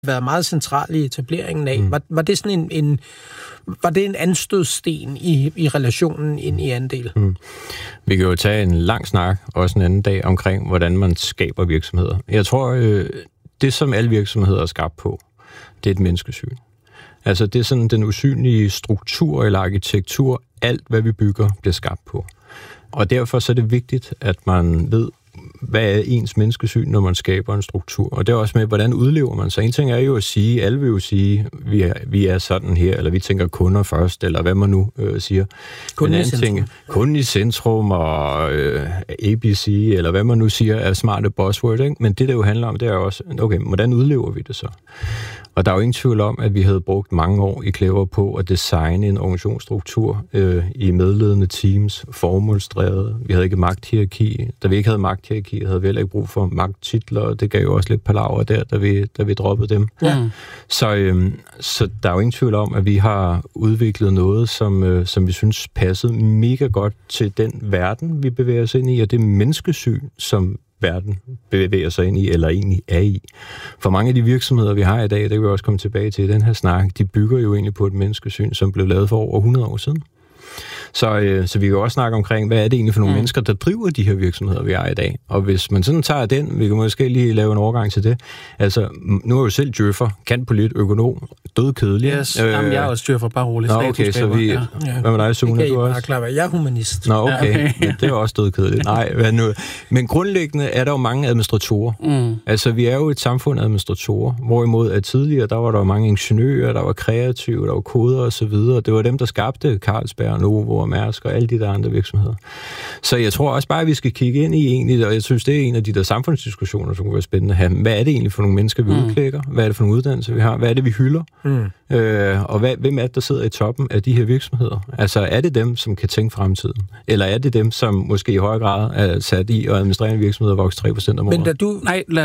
været meget central i etableringen af. Var det sådan var det en anstødssten i relationen ind i Andel? Vi kan jo tage en lang snak, også en anden dag, omkring, hvordan man skaber virksomheder. Jeg tror, det som alle virksomheder er skabt på, det er et menneskesyn. Altså, det er sådan den usynlige struktur eller arkitektur, alt hvad vi bygger, bliver skabt på. Og derfor så er det vigtigt, at man ved, hvad er ens menneskesyn, når man skaber en struktur. Og det er også med, hvordan udlever man sig. En ting er jo at sige, alle vil jo sige, vi er sådan her, eller vi tænker kunder først, eller hvad man nu siger. Kunden i centrum, og ABC, eller hvad man nu siger, er smarte buzzword, ikke? Men det jo handler om, det er også, okay, hvordan udlever vi det så? Og der er jo ingen tvivl om, at vi havde brugt mange år i Clever på at designe en organisationsstruktur i medledende teams, formålsdrevet. Vi havde ikke magthierarki. Da vi ikke havde magthierarki, havde vi heller ikke brug for magttitler, og det gav jo også lidt palaver der, da vi droppede dem. Ja. Så der er jo ingen tvivl om, at vi har udviklet noget, som vi synes passede mega godt til den verden, vi bevæger os ind i, og det menneskesyn, som verden bevæger sig ind i, eller egentlig er i. For mange af de virksomheder, vi har i dag, det kan vi også komme tilbage til i den her snak, de bygger jo egentlig på et menneskesyn, som blev lavet for over 100 år siden. Så vi kan også snakke omkring, hvad er det egentlig for nogle mennesker, der driver de her virksomheder, vi har i dag. Og hvis man sådan tager den, vi kan måske lige lave en overgang til det. Altså, nu er jeg jo selv djøffer, kantpolit, økonom, dødkedelig. Yes, jamen, jeg er også djøffer, bare roligt. Okay, så vi... Ja. Hvad med dig, Sune? Du også? Klar, jeg er humanist. Nå, okay. Men det er også dødkedeligt. Nej, hvad nu? Men grundlæggende er der jo mange administratorer. Altså, vi er jo et samfund af administratorer, hvorimod at tidligere, der var der mange ingeniører, der var kreative, der var koder og så videre. Det var dem, der skabte Carlsberg, Novo og Mærsk og alle de der andre virksomheder. Så jeg tror også bare, at vi skal kigge ind i egentlig, og jeg synes, det er en af de der samfundsdiskussioner, som kunne være spændende at have. Hvad er det egentlig for nogle mennesker, vi udklækker? Hvad er det for nogle uddannelser, vi har? Hvad er det, vi hylder? Og hvem er det, der sidder i toppen af de her virksomheder? Altså, er det dem, som kan tænke fremtiden? Eller er det dem, som måske i højere grad er sat i at administrere en virksomhed og vokse 3% om året? Men da du... Nej, lad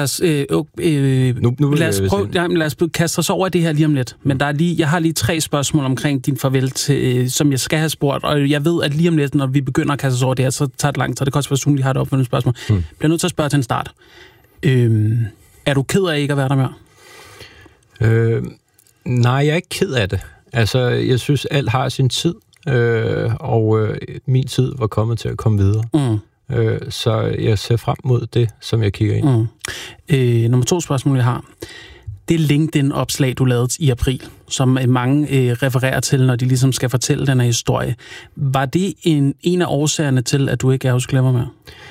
os kaste os over det her lige om lidt. Men jeg har lige 3 spørgsmål omkring din farvel, som jeg skal have spurgt. Og jeg ved, at lige om lidt, når vi begynder at kaste os over det her, så tager det langt. Så det kan også være, at Sune lige har et opfølgende spørgsmål. Bliver nødt til at spørge til en start. Er du ked af ikke at være der mere? Nej, jeg er ikke ked af det. Altså, jeg synes, alt har sin tid, og min tid var kommet til at komme videre. Så jeg ser frem mod det, som jeg kigger ind. Nummer 2 spørgsmål, jeg har. Det LinkedIn-opslag, du lavede i april, som mange refererer til, når de ligesom skal fortælle den her historie. Var det en af årsagerne til, at du ikke er hos Clever mere?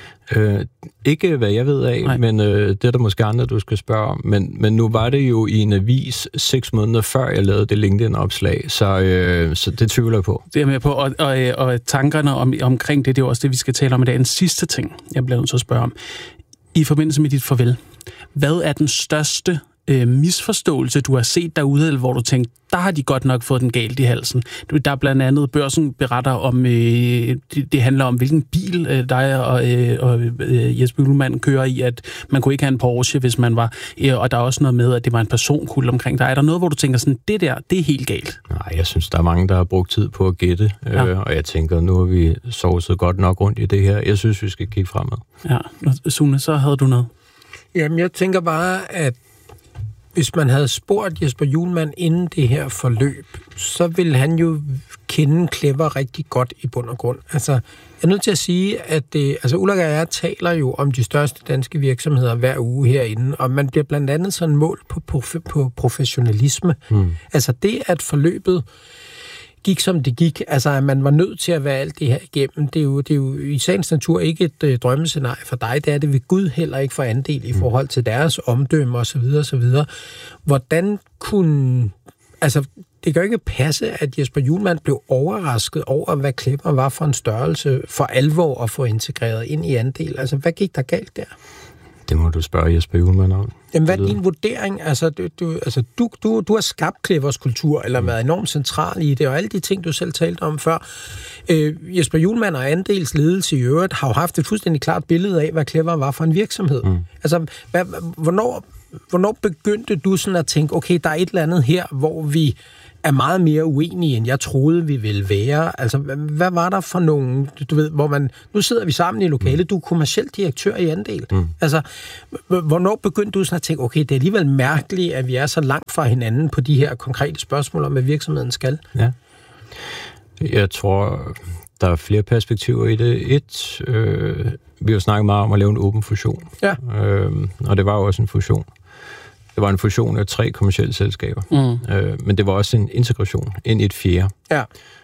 Ikke hvad jeg ved af, nej. Men det er der måske andre, du skal spørge om. Men nu var det jo i en avis 6 måneder før, jeg lavede det LinkedIn-opslag, så det tvivler jeg på. Det er med på, og tankerne omkring det er jo også det, vi skal tale om i dag. En sidste ting, jeg bliver nødt til at spørge om. I forbindelse med dit farvel, hvad er den største misforståelse, du har set derude, eller hvor du tænkte, der har de godt nok fået den galt i halsen. Der er blandt andet, Børsen beretter om, det handler om, hvilken bil dig og Jesper Juhlmann kører i, at man kunne ikke have en Porsche, hvis man var, og der er også noget med, at det var en personkult omkring dig. Er der noget, hvor du tænker sådan, det der, det er helt galt? Nej, jeg synes, der er mange, der har brugt tid på at gætte, og jeg tænker, nu har vi sovset godt nok rundt i det her. Jeg synes, vi skal kigge fremad. Ja, Sune, så havde du noget? Jamen, jeg tænker bare, at hvis man havde spurgt Jesper Juhlmann inden det her forløb, så ville han jo kende Clever rigtig godt i bund og grund. Altså, jeg er nødt til at sige, at Ulrik og jeg taler jo om de største danske virksomheder hver uge herinde, og man bliver blandt andet sådan mål på professionalisme. Altså det, at forløbet gik, som det gik. Altså, at man var nødt til at være alt det her igennem. Det er jo i sagens natur ikke et drømmescenarie for dig. Det er det ved Gud heller ikke for Andel i forhold til deres omdømme osv. osv. Hvordan kunne... Altså, det kan jo ikke passe, at Jesper Juhlmann blev overrasket over, hvad Clever var for en størrelse for alvor at få integreret ind i Andel. Altså, hvad gik der galt der? Det må du spørge Jesper Juhlmann om. Jamen, hvad er din vurdering? Altså, du har skabt Clevers kultur, eller været enormt central i det, og alle de ting, du selv talte om før. Jesper Juhlmann og Andels ledelse i øvrigt har jo haft et fuldstændig klart billede af, hvad Clever var for en virksomhed. Altså, hvornår hvornår begyndte du sådan at tænke, okay, der er et eller andet her, hvor vi er meget mere uenige, end jeg troede, vi ville være? Altså, hvad var der for nogen, du ved, hvor man... Nu sidder vi sammen i lokalet, du er kommerciel direktør i Andel. Altså, hvornår begyndte du sådan at tænke, okay, det er alligevel mærkeligt, at vi er så langt fra hinanden på de her konkrete spørgsmål om, hvad virksomheden skal? Ja. Jeg tror, der er flere perspektiver i det. Vi har snakket meget om at lave en åben fusion. Ja. Og det var jo også en fusion. Det var en fusion af 3 kommercielle selskaber. Men det var også en integration ind i et 4. Ja.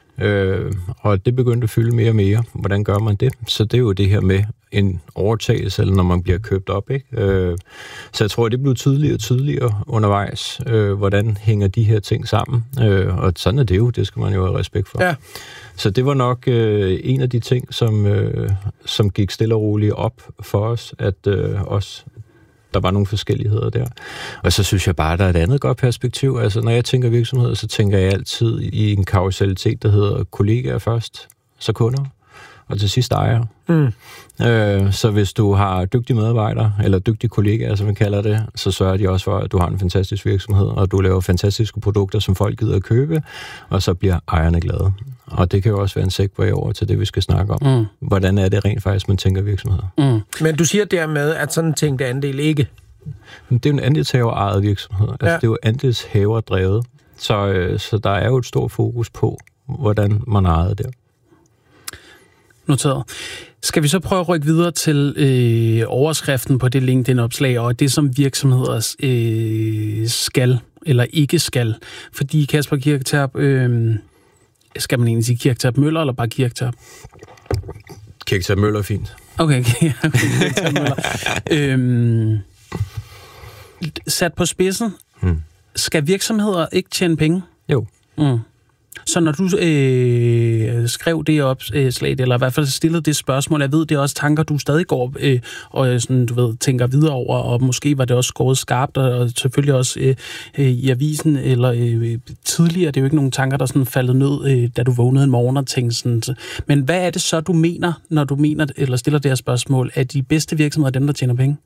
Og det begyndte at fylde mere og mere. Hvordan gør man det? Så det er jo det her med en overtagelse, eller når man bliver købt op, ikke? Så jeg tror, det blev tydeligere og tydeligere undervejs, hvordan hænger de her ting sammen. Og sådan er det jo, det skal man jo have respekt for. Ja. Så det var nok en af de ting, som gik stille og roligt op for os, at også der var nogle forskelligheder der. Og så synes jeg bare, der er et andet godt perspektiv. Altså, når jeg tænker virksomheder, så tænker jeg altid i en kausalitet, der hedder kollegaer først, så kunder, og til sidst ejere. Så hvis du har dygtige medarbejdere, eller dygtige kollegaer, som man kalder det, så sørger de også for, at du har en fantastisk virksomhed, og du laver fantastiske produkter, som folk gider at købe, og så bliver ejerne glade. Og det kan jo også være en segway over til det, vi skal snakke om. Hvordan er det rent faktisk, man tænker virksomheder? Men du siger dermed, at sådan tænkte Andel ikke? Det er jo en andelshaver-ejet virksomhed. Altså, det er jo andelshaver-drevet. Så der er jo et stort fokus på, hvordan man ejer det. Noteret. Skal vi så prøve at rykke videre til overskriften på det LinkedIn-opslag, og det, som virksomheder skal eller ikke skal? Fordi Kasper Kirketerp, skal man egentlig sige Kirketerp Møller, eller bare Kirketerp? Kirketerp Møller er fint. Okay, Kirketerp Møller. Sat på spidsen, skal virksomheder ikke tjene penge? Jo. Så når du skrev det opslag, eller i hvert fald stillede det spørgsmål, jeg ved, det er også tanker, du stadig går og sådan, du ved, tænker videre over, og måske var det også skåret skarpt, og selvfølgelig også i avisen, eller tidligere, det er jo ikke nogen tanker, der sådan faldet ned, da du vågnede en morgen og tænkte sådan. Men hvad er det så, du mener, når du mener, eller stiller det her spørgsmål, at de bedste virksomheder er dem, der tjener penge?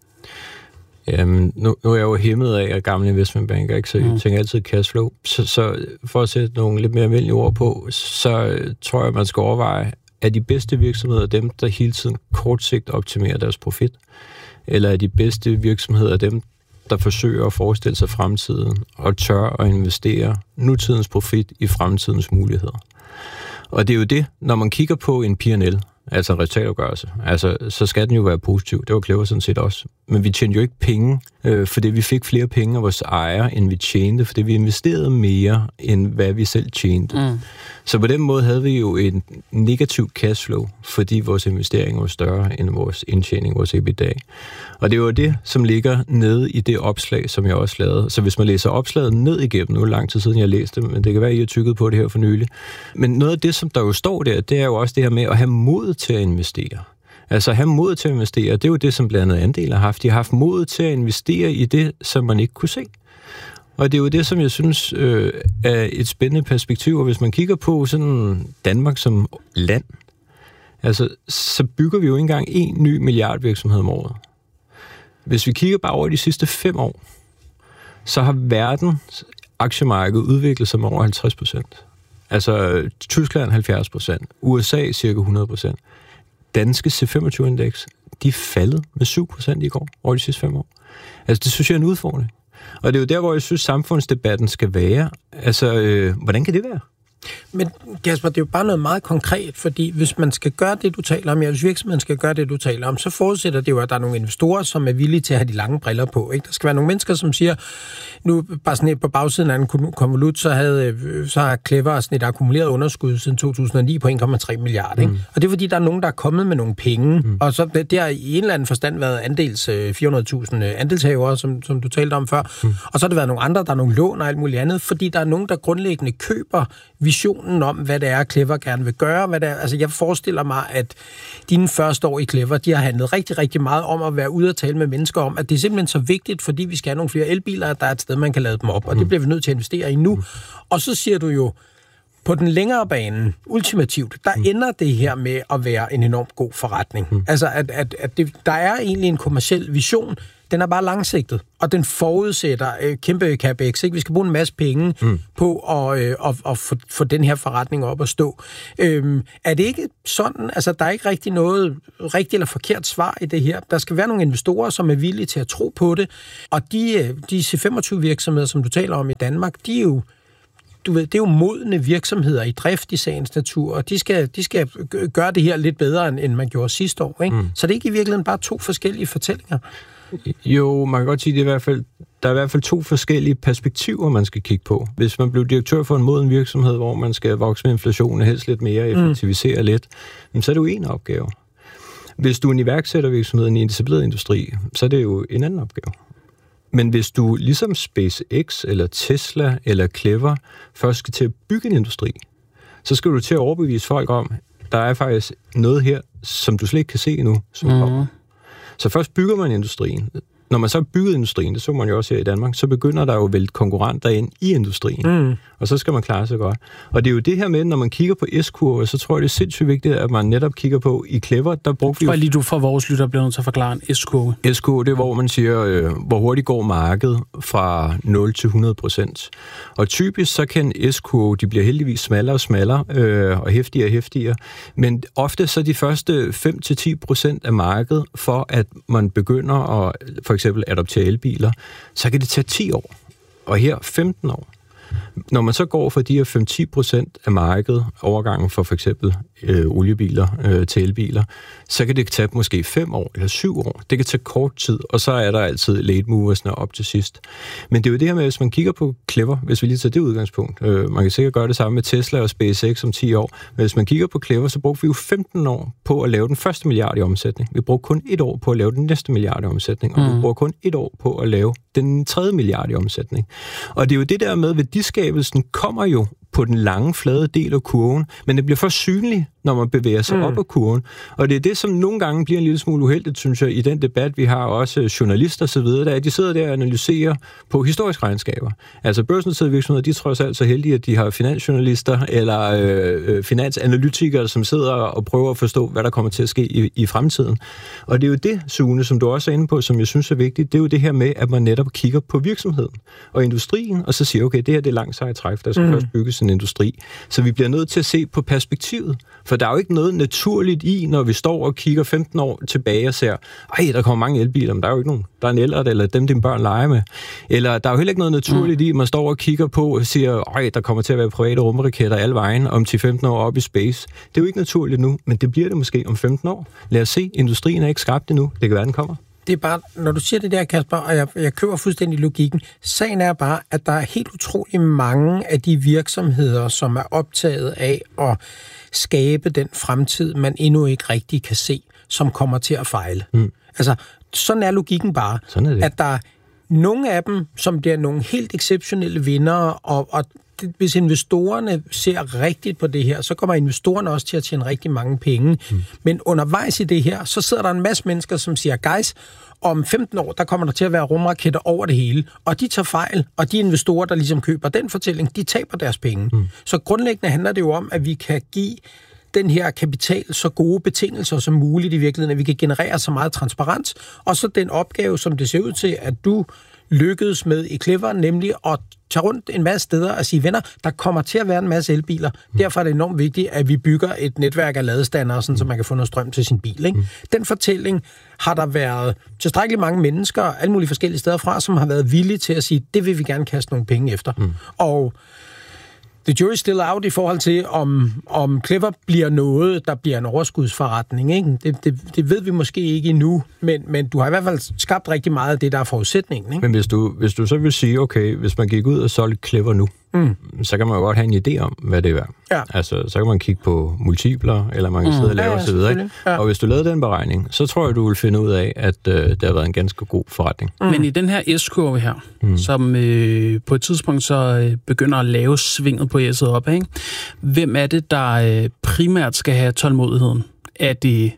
Jamen, nu er jeg jo hæmmet af gamle investmentbanker, ikke? Så jeg tænker altid cashflow. Så for at sætte nogle lidt mere almindelige ord på, så tror jeg, man skal overveje, at de bedste virksomheder dem, der hele tiden kortsigt optimerer deres profit? Eller er de bedste virksomheder dem, der forsøger at forestille sig fremtiden og tør at investere nutidens profit i fremtidens muligheder? Og det er jo det, når man kigger på en P&L, altså resultatopgørelse, så skal den jo være positiv. Det var Clever sådan set også. Men vi tjente jo ikke penge, fordi vi fik flere penge af vores ejere, end vi tjente, fordi vi investerede mere, end hvad vi selv tjente. Så på den måde havde vi jo en negativ cashflow, fordi vores investeringer var større end vores indtjening, vores EBITDA. Og det var det, som ligger nede i det opslag, som jeg også lavede. Så hvis man læser opslaget ned igennem, nu er det lang tid siden, jeg læste det, men det kan være, at I har tykket på det her for nylig. Men noget af det, som der jo står der, det er jo også det her med at have mod til at investere. Altså at have mod til at investere, det er jo det, som blandt andet Andel har haft. De har haft mod til at investere i det, som man ikke kunne se. Og det er jo det, som jeg synes er et spændende perspektiv. Og hvis man kigger på sådan Danmark som land, altså, så bygger vi jo ikke engang en ny milliardvirksomhed om året. Hvis vi kigger bare over de sidste 5 år, så har verdens aktiemarked udviklet sig med over 50%. Altså Tyskland 70%, USA cirka 100%. Danske C25-indeks, de er faldet med 7% i går over de sidste 5 år. Altså det synes jeg er en udfordring. Og det er jo der, hvor jeg synes, samfundsdebatten skal være. Altså, hvordan kan det være? Men Kasper, det er jo bare noget meget konkret, fordi hvis man skal gøre det, du taler om, hvis virksomheden skal gøre det, du taler om, så forudsætter det jo, at der er nogle investorer, som er villige til at have de lange briller på. Ikke? Der skal være nogle mennesker, som siger, nu bare sådan på bagsiden af en konvolut, så har Clever sådan et akkumuleret underskud siden 2009 på 1,3 milliarder. Ikke? Og det er fordi, der er nogen, der er kommet med nogle penge, og så det har i en eller anden forstand været 400.000 andelshavere, som du talte om før, og så har det været nogle andre, der er nogle lån og alt muligt andet, fordi der er nogen, der grundlæggende køber visionen om, hvad det er, Clever gerne vil gøre. Hvad det er. Altså, jeg forestiller mig, at dine første år i Clever, de har handlet rigtig, rigtig meget om at være ude og tale med mennesker om, at det er simpelthen så vigtigt, fordi vi skal have nogle flere elbiler, at der er et sted, man kan lade dem op, og det bliver vi nødt til at investere i nu. Og så siger du jo, på den længere bane, ultimativt, der ender det her med at være en enormt god forretning. Altså, at der er egentlig en kommerciel vision, den er bare langsigtet, og den forudsætter kæmpe capex. Ikke? Vi skal bruge en masse penge på at få den her forretning op at stå. Er det ikke sådan, altså der er ikke rigtig noget rigtigt eller forkert svar i det her. Der skal være nogle investorer, som er villige til at tro på det, og de C25-virksomheder, som du taler om i Danmark, de er jo det er jo modne virksomheder i drift i sagens natur, og de skal gøre det her lidt bedre, end man gjorde sidste år. Ikke? Så det er ikke i virkeligheden bare 2 forskellige fortællinger. Jo, man kan godt sige, at der er i hvert fald 2 forskellige perspektiver, man skal kigge på. Hvis man bliver direktør for en moden virksomhed, hvor man skal vokse med inflationen og helst lidt mere, effektivisere lidt, så er det jo en opgave. Hvis du er en iværksættervirksomhed i en etableret industri, så er det jo en anden opgave. Men hvis du ligesom SpaceX eller Tesla eller Clever først skal til at bygge en industri, så skal du til at overbevise folk om, der er faktisk noget her, som du slet ikke kan se endnu. Så først bygger man industrien. Når man så har bygget industrien, det så man jo også her i Danmark, så begynder der jo at vælge konkurrenter ind i industrien. Og så skal man klare sig godt. Og det er jo det her med, når man kigger på S-kurver, så tror jeg, det er sindssygt vigtigt, at man netop kigger på i Clever, der brugte vi jo... Lige du for vores lytter bliver nødt til at forklare en S-kurve. S-kurve, det er, hvor man siger, hvor hurtigt går markedet fra 0 til 100%. Og typisk så kan S-kurve, de bliver heldigvis smallere og smallere, og heftigere og heftigere. Men ofte så de første 5-10% af markedet, for at man begynder at for eksempel adoptere elbiler, så kan det tage 10 år, og her 15 år. Når man så går fra de her 5-10% af markedet, overgangen for eksempel oliebiler til elbiler, så kan det tage måske 5 år eller 7 år. Det kan tage kort tid, og så er der altid late moversne op til sidst. Men det er jo det her med, hvis man kigger på Clever, hvis vi lige tager det udgangspunkt. Man kan sikkert gøre det samme med Tesla og SpaceX om 10 år, men hvis man kigger på Clever, så brugte vi jo 15 år på at lave den første milliard i omsætning. Vi brugte kun 1 år på at lave den næste milliard i omsætning, og vi brugte kun 1 år på at lave den 3. milliard i omsætning. Og det er jo det der med, at værdiskabelsen kommer jo på den lange, flade del af kurven, men det bliver for synligt, når man bevæger sig op ad kurven. Og det er det, som nogle gange bliver en lille smule uheldigt, synes jeg, i den debat, vi har også journalister og så videre, at de sidder der og analyserer på historiske regnskaber. Altså børsnoterede virksomheder, de er trods alt så heldige, at de har finansjournalister eller finansanalytikere, som sidder og prøver at forstå, hvad der kommer til at ske i fremtiden. Og det er jo det, Sune, som du også er inde på, som jeg synes er vigtigt, det er jo det her med, at man netop kigger på virksomheden og industrien, og så siger, okay, det her det er langt sejt træk, der skal først bygges en industri. Så vi bliver nødt til at se på perspektivet. For der er jo ikke noget naturligt i, når vi står og kigger 15 år tilbage og ser, der kommer mange elbiler, men der er jo ikke nogen. Der er en elret, eller dem dine børn leger med. Eller der er jo heller ikke noget naturligt i, at man står og kigger på og siger, der kommer til at være private rumraketter alle vejen om 10-15 år op i space. Det er jo ikke naturligt nu, men det bliver det måske om 15 år. Lad os se, industrien er ikke skabt endnu. Det kan være, den kommer. Det er bare, når du siger det der, Kasper, og jeg køber fuldstændig logikken, sagen er bare, at der er helt utrolig mange af de virksomheder, som er optaget af at skabe den fremtid, man endnu ikke rigtig kan se, som kommer til at fejle. Altså, sådan er logikken bare. Sådan er det. At der er nogle af dem, som bliver nogle helt exceptionelle vindere, og hvis investorerne ser rigtigt på det her, så kommer investorerne også til at tjene rigtig mange penge. Men undervejs i det her, så sidder der en masse mennesker, som siger, guys, om 15 år, der kommer der til at være rumraketter over det hele, og de tager fejl, og de investorer, der ligesom køber den fortælling, de taber deres penge. Så grundlæggende handler det jo om, at vi kan give den her kapital så gode betingelser som muligt i virkeligheden, at vi kan generere så meget transparens, og så den opgave, som det ser ud til, at du lykkedes med i Clever, nemlig at tage rundt en masse steder og sige, venner, der kommer til at være en masse elbiler. Derfor er det enormt vigtigt, at vi bygger et netværk af ladestandere, sådan, så man kan få noget strøm til sin bil. Ikke? Den fortælling har der været tilstrækkeligt mange mennesker, alle mulige forskellige steder fra, som har været villige til at sige, det vil vi gerne kaste nogle penge efter. Og the jury's still out i forhold til, om Clever bliver noget, der bliver en overskudsforretning. Ikke? Det ved vi måske ikke endnu, men du har i hvert fald skabt rigtig meget af det, der er forudsætningen. Ikke? Men hvis du så vil sige, okay, hvis man gik ud og solgte Clever nu, så kan man jo godt have en idé om, hvad det er værd. Ja. Altså, så kan man kigge på multipler, eller man kan sidde og lave osv. Ja. Og hvis du lavede den beregning, så tror jeg, du vil finde ud af, at det har været en ganske god forretning. Men i den her S-kurve her, som på et tidspunkt så begynder at lave svinget på S'et op, ikke? Hvem er det, der primært skal have tålmodigheden? Er det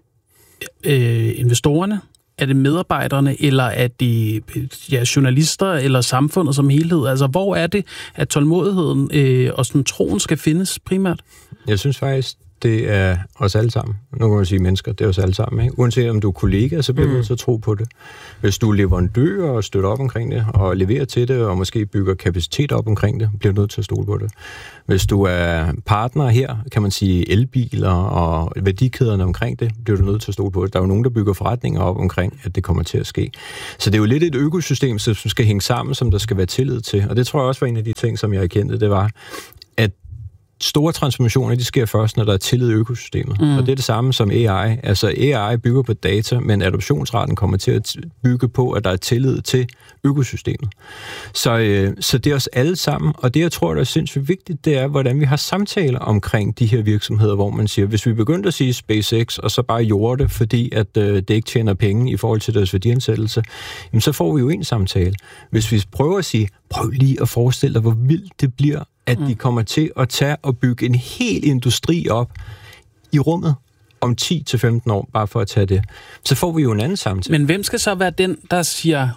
investorerne? Er det medarbejderne, eller er det journalister, eller samfundet som helhed? Altså, hvor er det, at tålmodigheden og sådan troen skal findes primært? Jeg synes faktisk, det er os alle sammen. Nu kan man sige mennesker, det er os alle sammen. Ikke? Uanset om du er kollega, så bliver du nødt til at tro på det. Hvis du er leverandør og støtter op omkring det, og leverer til det, og måske bygger kapacitet op omkring det, bliver du nødt til at stole på det. Hvis du er partner her, kan man sige elbiler og værdikæderne omkring det, bliver du nødt til at stole på det. Der er jo nogen, der bygger forretninger op omkring, at det kommer til at ske. Så det er jo lidt et økosystem, som skal hænge sammen, som der skal være tillid til. Og det tror jeg også var en af de ting, som jeg erkendte, det var, at store transformationer, de sker først, når der er tillid i økosystemet. Og det er det samme som AI. Altså AI bygger på data, men adoptionsraten kommer til at bygge på, at der er tillid til økosystemet. Så det er os alle sammen, og det, jeg tror, der er sindssygt vigtigt, det er, hvordan vi har samtaler omkring de her virksomheder, hvor man siger, hvis vi begynder at sige SpaceX, og så bare gjorde det, fordi at det ikke tjener penge i forhold til deres værdiansættelse, jamen, så får vi jo en samtale. Hvis vi prøver at sige, prøv lige at forestille dig, hvor vildt det bliver, at de kommer til at tage og bygge en hel industri op i rummet om 10-15 år, bare for at tage det. Så får vi jo en anden samtale. Men hvem skal så være den, der siger,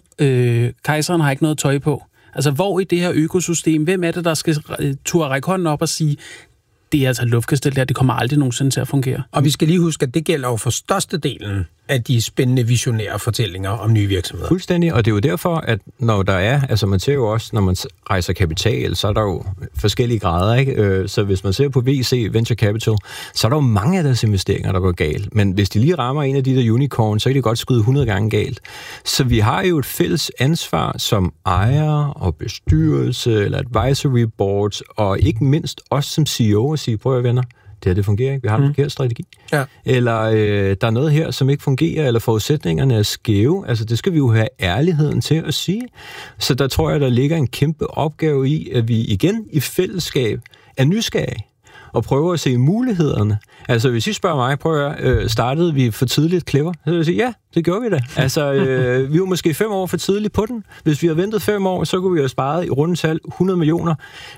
kejseren har ikke noget tøj på? Altså, hvor i det her økosystem, hvem er det, der skal turde række hånden op og sige, det er altså et luftkastel der, det kommer aldrig nogensinde til at fungere? Og vi skal lige huske, at det gælder jo for størstedelen af de spændende visionære fortællinger om nye virksomheder. Fuldstændig, og det er jo derfor, at når der er, altså man ser jo også, når man rejser kapital, så er der jo forskellige grader, ikke? Så hvis man ser på VC, Venture Capital, så er der jo mange af deres investeringer, der går galt. Men hvis de lige rammer en af de der unicorns, så kan de godt skyde 100 gange galt. Så vi har jo et fælles ansvar som ejer og bestyrelse, eller advisory boards, og ikke mindst os som CEO at sige, prøv at venner, det fungerer ikke. Vi har en forkert strategi. Ja. Eller der er noget her, som ikke fungerer, eller forudsætningerne er skæve. Altså, det skal vi jo have ærligheden til at sige. Så der tror jeg, der ligger en kæmpe opgave i, at vi igen i fællesskab er nysgerrige og prøver at se mulighederne. Altså, hvis I spørger mig, startede vi for tidligt Clever? Så vil jeg sige, ja, det gjorde vi da. Altså, vi var måske 5 år for tidligt på den. Hvis vi havde ventet 5 år, så kunne vi have sparet i rundetal 100 millioner.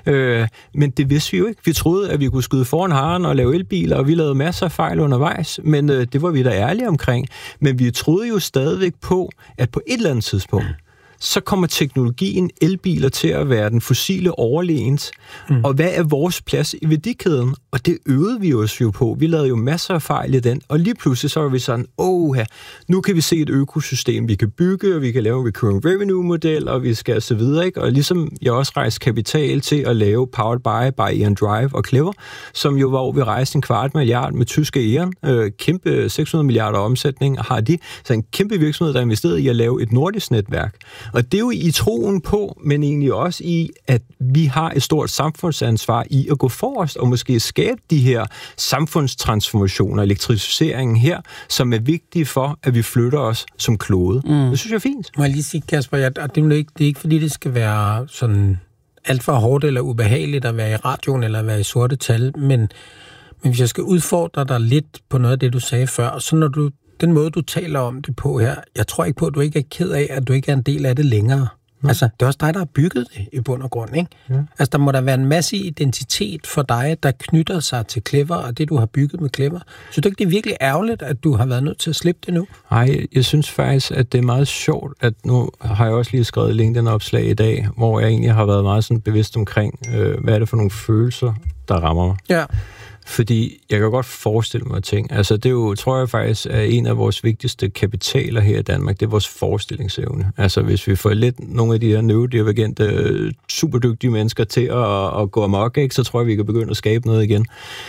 Men det vidste vi jo ikke. Vi troede, at vi kunne skyde foran haren og lave elbiler, og vi lavede masser af fejl undervejs, men det var vi da ærlige omkring. Men vi troede jo stadigvæk på, at på et eller andet tidspunkt, så kommer teknologien elbiler til at være den fossile overlegent. Og hvad er vores plads i værdikæden? Og det øvede vi os jo på. Vi lavede jo masser af fejl i den, og lige pludselig så var vi sådan, nu kan vi se et økosystem, vi kan bygge, og vi kan lave en recurring revenue-model, og vi skal så videre, ikke? Og ligesom jeg også rejste kapital til at lave Powered by Ion Drive og Clever, som jo var, hvor vi rejste 250 milliard med tyske Eon, kæmpe 600 milliarder omsætning har de, så en kæmpe virksomhed, der investerede i at lave et nordisk netværk. Og det er jo i troen på, men egentlig også i, at vi har et stort samfundsansvar i at gå forrest og måske skabe de her samfundstransformationer, elektrificeringen her, som er vigtige for, at vi flytter os som klode. Det synes jeg er fint. Må jeg lige sige, Kasper, det er ikke fordi, det skal være sådan alt for hårdt eller ubehageligt at være i radioen eller at være i sorte tal, men hvis jeg skal udfordre dig lidt på noget af det, du sagde før, så når du den måde, du taler om det på her, jeg tror ikke på, at du ikke er ked af, at du ikke er en del af det længere. Altså, det er også dig, der har bygget det i bund og grund, ikke? Ja. Altså, der må der være en masse identitet for dig, der knytter sig til Clever, og det, du har bygget med Clever. Så det er virkelig ærgerligt, at du har været nødt til at slippe det nu? Nej, jeg synes faktisk, at det er meget sjovt, at nu har jeg også lige skrevet LinkedIn-opslag i dag, hvor jeg egentlig har været meget sådan bevidst omkring, hvad er det for nogle følelser, der rammer mig. Ja. Fordi jeg kan godt forestille mig ting. Altså det er jo, tror jeg faktisk, er en af vores vigtigste kapitaler her i Danmark, det er vores forestillingsevne. Altså hvis vi får lidt nogle af de her neurodivergente, superdygtige mennesker til at gå amok, ikke, så tror jeg, vi kan begynde at skabe noget igen.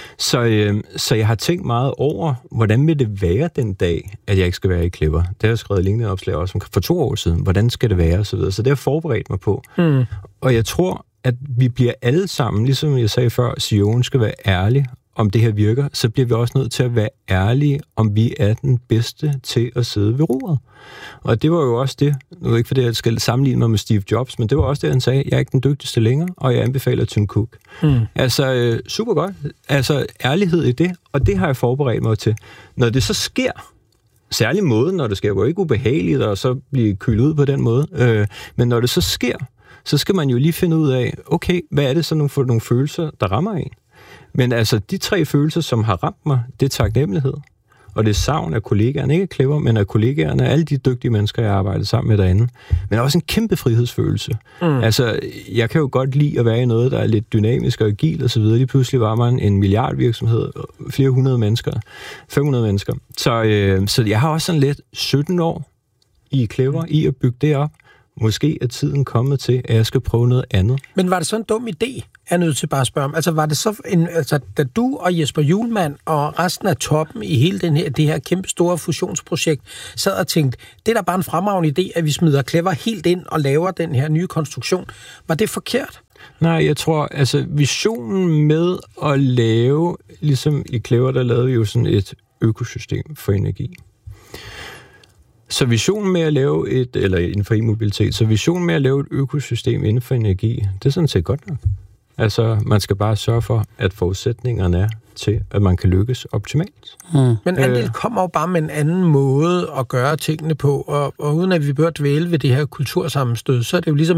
Så jeg har tænkt meget over, hvordan vil det være den dag, at jeg ikke skal være i Clever. Det har jeg skrevet LinkedIn-opslag også for 2 år siden. Hvordan skal det være? Og så videre. Så det har jeg forberedt mig på. Og jeg tror, at vi bliver alle sammen, ligesom jeg sagde før, CEO'en skal være ærlig om det her virker, så bliver vi også nødt til at være ærlige, om vi er den bedste til at sidde ved roret. Og det var jo også det, nu ikke fordi jeg skal sammenligne mig med Steve Jobs, men det var også det, han sagde, jeg er ikke den dygtigste længere, og jeg anbefaler Tim Cook. Altså, super godt. Altså, ærlighed i det, og det har jeg forberedt mig til. Når det så sker, særlig måde, når det sker, jo ikke ubehageligt, og så blive kølet ud på den måde, men når det så sker, så skal man jo lige finde ud af, okay, hvad er det så for nogle følelser, der rammer en? Men altså, de 3 følelser, som har ramt mig, det er taknemmelighed. Og det er savn af kollegaerne, ikke Clever, men af kollegaerne, alle de dygtige mennesker, jeg arbejder sammen med derinde. Men også en kæmpe frihedsfølelse. Altså, jeg kan jo godt lide at være i noget, der er lidt dynamisk og agil og så videre. Lige pludselig var man en milliardvirksomhed, flere 100 mennesker, 500 mennesker. Så jeg har også sådan lidt 17 år i Clever, i at bygge det op. Måske er tiden kommet til, at jeg skal prøve noget andet. Men var det så en dum idé, er nødt til bare at spørge om? Altså var det så, da du og Jesper Hjulmand og resten af toppen i hele det her kæmpe store fusionsprojekt sad og tænkte, det er da bare en fremragende idé, at vi smider Clever helt ind og laver den her nye konstruktion. Var det forkert? Nej, jeg tror, altså visionen med at lave, ligesom i Clever, der lavede vi jo sådan et økosystem for energi. Så visionen med at lave eller inden for e-mobilitet, så visionen med at lave et økosystem inden for energi, det er sådan set godt nok. Altså, man skal bare sørge for, at forudsætningerne er til, at man kan lykkes optimalt. Men Andel kommer jo bare med en anden måde at gøre tingene på, og uden at vi bør dvæle ved det her kultursammenstød, så er det jo ligesom,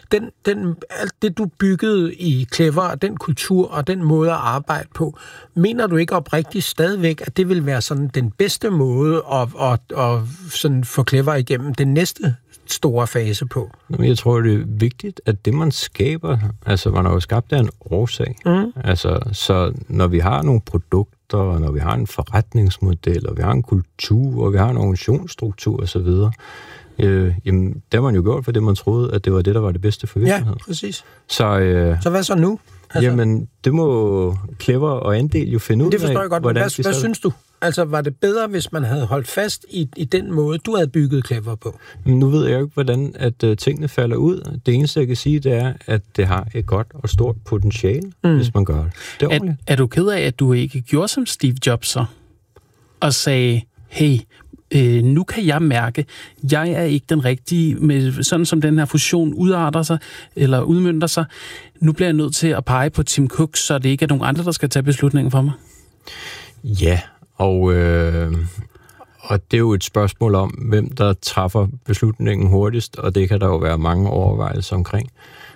alt det du byggede i Clever, den kultur og den måde at arbejde på, mener du ikke oprigtigt stadigvæk, at det vil være sådan den bedste måde at sådan få Clever igennem den næste store fase på? Jeg tror, det er vigtigt, at det, man skaber, altså man har jo skabt af en årsag. Altså, så når vi har nogle produkter, og når vi har en forretningsmodel, og vi har en kultur, og vi har en organisationsstruktur osv., jamen, det har man jo gjort, for det man troede, at det var det, der var det bedste for virksomheden. Ja, præcis. Så hvad så nu? Altså, jamen, det må Clever og Andel jo finde ud af. Det forstår jeg godt, men hvad synes du? Altså, var det bedre, hvis man havde holdt fast i den måde, du havde bygget Clever på? Nu ved jeg jo ikke, hvordan at tingene falder ud. Det eneste, jeg kan sige, det er, at det har et godt og stort potentiale, hvis man gør det. Det er ordentligt. Er du ked af, at du ikke gjorde som Steve Jobs så? Og sagde, hey, nu kan jeg mærke, jeg er ikke den rigtige, med sådan som den her fusion udarter sig, eller udmønter sig. Nu bliver jeg nødt til at pege på Tim Cook, så det ikke er nogen andre, der skal tage beslutningen for mig. Ja, og det er jo et spørgsmål om, hvem der træffer beslutningen hurtigst, og det kan der jo være mange overvejelser omkring.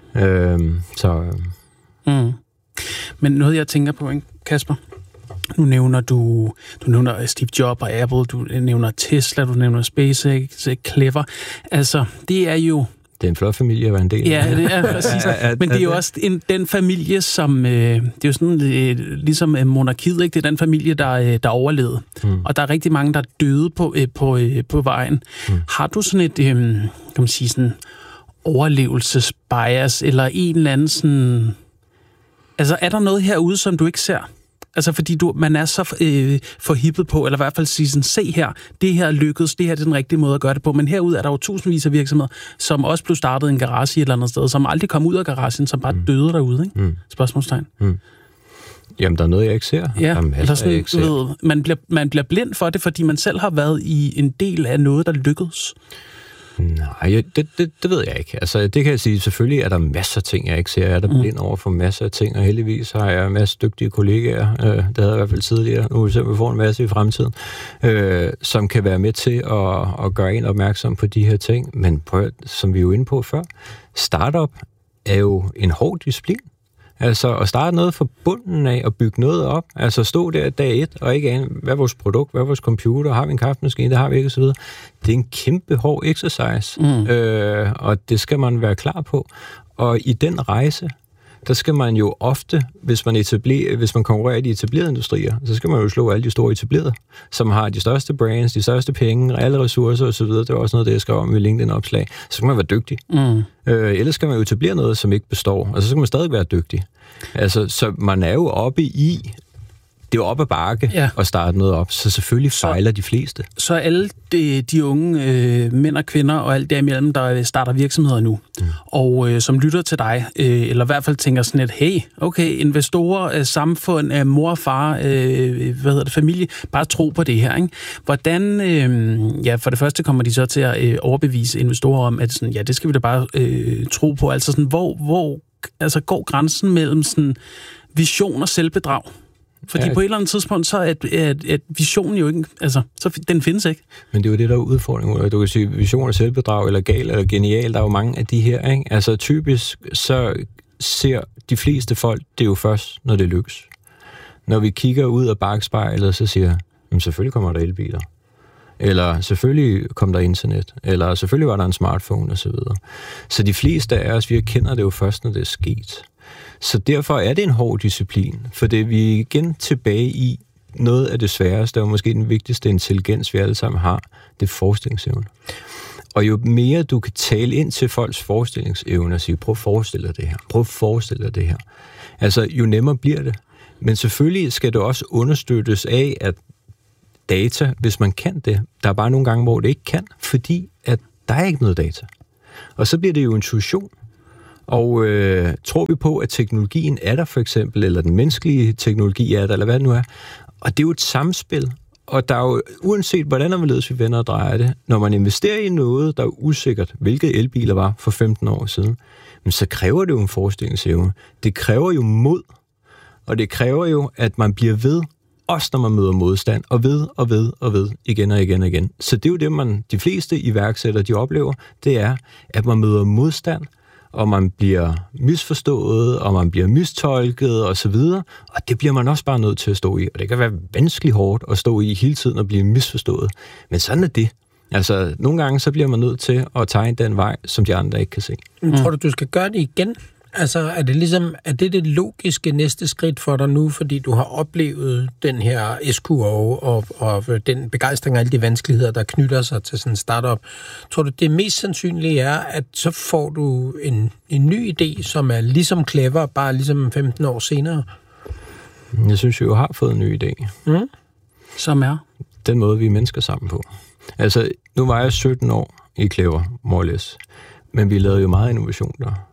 Men noget, jeg tænker på, ikke, Kasper? Nu nævner du nævner Steve Jobs og Apple, du nævner Tesla, du nævner SpaceX, Clever. Altså, det er jo... Det er en flot familie at være en del af. Ja, det er præcis. Men det er jo også den familie, som... det er jo sådan ligesom monarkiet, ikke? Det er den familie, der overlevede. Og der er rigtig mange, der døde på vejen. Har du sådan et, kan man sige, sådan overlevelsesbias, eller en eller anden sådan... Altså, er der noget herude, som du ikke ser? Altså, fordi man er så forhippet på, eller i hvert fald sige sådan, se her, det her lykkedes, det her er den rigtige måde at gøre det på. Men herude er der jo tusindvis af virksomheder, som også blev startet i en garage et eller andet sted, som aldrig kom ud af garagen, som bare døde derude, ikke? Spørgsmålstegn. Jamen, der er noget, jeg ikke ser. Ja, eller sådan, jeg ikke ser. Man bliver blind for det, fordi man selv har været i en del af noget, der lykkedes. Nej, det ved jeg ikke. Altså, det kan jeg sige, selvfølgelig er der masser af ting, jeg ikke ser. Jeg er der blind over for masser af ting, og heldigvis har jeg en masse dygtige kollegaer, det havde jeg i hvert fald tidligere, nu vil vi få en masse i fremtiden, som kan være med til at gøre en opmærksom på de her ting. Men som vi jo inde på før, startup er jo en hård disciplin. Altså at starte noget fra bunden af og bygge noget op. Altså stå der dag 1 og ikke ane, hvad er vores produkt, hvad er vores computer, har vi en kaffemaskine, det har vi ikke osv. Det er en kæmpe hård exercise, og det skal man være klar på. Og i den rejse, der skal man jo ofte, hvis man konkurrerer i de etablerede industrier, så skal man jo slå alle de store etablerede, som har de største brands, de største penge, alle ressourcer osv. Det er også noget, det jeg skrev om i LinkedIn-opslag. Så skal man være dygtig. Ellers skal man jo etablere noget, som ikke består, og så skal man stadig være dygtig. Altså, så man er jo oppe i... Det er jo op ad bakke at starte noget op, så selvfølgelig fejler de fleste. Så alle de unge mænd og kvinder og alt derimellem, der starter virksomheder nu, og som lytter til dig, eller i hvert fald tænker sådan et, hey, okay, investorer, samfund, mor og far, familie, bare tro på det her, ikke? Hvordan, for det første kommer de så til at overbevise investorer om, at sådan, det skal vi da bare tro på, altså sådan, hvor går grænsen mellem sådan vision og selvbedrag? Fordi på et eller andet tidspunkt, så er visionen jo ikke... Altså, så den findes ikke. Men det er jo det, der er udfordringen. Du kan sige, vision og selvbedrag, eller gal, eller genial, der er jo mange af de her, ikke? Altså, typisk, så ser de fleste folk det jo først, når det lykkes. Når vi kigger ud af bakspejlet, så siger Jamen selvfølgelig kommer der elbiler. Eller selvfølgelig kom der internet. Eller selvfølgelig var der en smartphone osv. Så de fleste af os, vi kender det jo først, når det er sket. Så derfor er det en hård disciplin. For det er vi igen tilbage i noget af det sværeste, og måske den vigtigste intelligens, vi alle sammen har, det er forestillingsevne. Og jo mere du kan tale ind til folks forestillingsevne og sige, prøv at forestille dig det her, prøv at forestille dig det her. Altså, jo nemmere bliver det. Men selvfølgelig skal det også understøttes af, at data, hvis man kan det, der er bare nogle gange, hvor det ikke kan, fordi at der er ikke noget data. Og så bliver det jo intuition. Og tror vi på, at teknologien er der for eksempel, eller den menneskelige teknologi er der, eller hvad det nu er. Og det er jo et samspil. Og der er jo, uanset hvordan og hvorledes vi vender og drejer det, når man investerer i noget, der er usikkert, hvilket elbiler var for 15 år siden, men så kræver det jo en forestillingsevne. Det kræver jo mod, og det kræver jo, at man bliver ved, også når man møder modstand, og ved, igen og igen og igen. Så det er jo det, de fleste iværksættere, de oplever, det er, at man møder modstand, og man bliver misforstået, og man bliver mistolket, og så videre. Og det bliver man også bare nødt til at stå i. Og det kan være vanskeligt hårdt at stå i hele tiden og blive misforstået. Men sådan er det. Altså, nogle gange så bliver man nødt til at tegne den vej, som de andre ikke kan se. Tror du skal gøre det igen? Altså, er det logiske næste skridt for dig nu, fordi du har oplevet den her SQO og den begejstring og alle de vanskeligheder, der knytter sig til sådan en startup? Tror du, det mest sandsynlige er, at så får du en ny idé, som er ligesom clever, bare ligesom 15 år senere? Jeg synes jo, jeg har fået en ny idé. Mm. Som er? Den måde, vi er mennesker sammen på. Altså, nu var jeg 17 år i Clever, more or less. Men vi lavede jo meget innovation der.